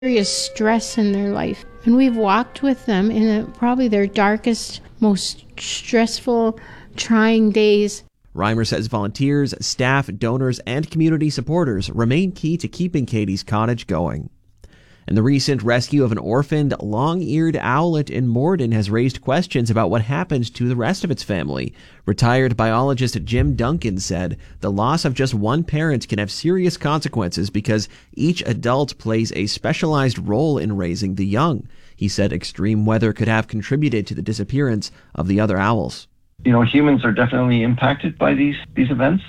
serious stress in their life. And we've walked with them in probably their darkest, most stressful, trying days. Reimer says volunteers, staff, donors, and community supporters remain key to keeping Katie's Cottage going. And the recent rescue of an orphaned long-eared owlet in Morden has raised questions about what happened to the rest of its family. Retired biologist Jim Duncan said the loss of just one parent can have serious consequences because each adult plays a specialized role in raising the young. He said extreme weather could have contributed to the disappearance of the other owls. Humans are definitely impacted by these events.